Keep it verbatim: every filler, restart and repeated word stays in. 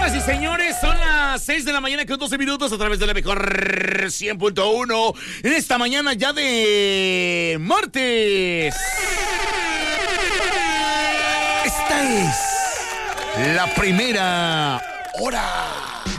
Señoras y señores, son las seis de la mañana con doce minutos a través de la mejor cien punto uno en esta mañana ya de martes. Esta es la primera hora.